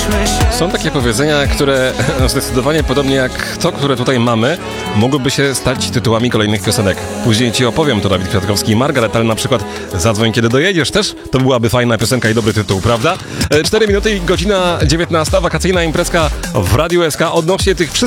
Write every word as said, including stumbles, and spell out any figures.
Są takie powiedzenia, które zdecydowanie podobnie jak to, które tutaj mamy, mogłyby się stać tytułami kolejnych piosenek. Później ci opowiem, to Dawid Kwiatkowski i Margaret, ale na przykład Zadzwoń, kiedy dojedziesz też, to byłaby fajna piosenka i dobry tytuł, prawda? cztery minuty i godzina dziewiętnasta, wakacyjna imprezka w Radiu S K. Odnośnie tych wszystkich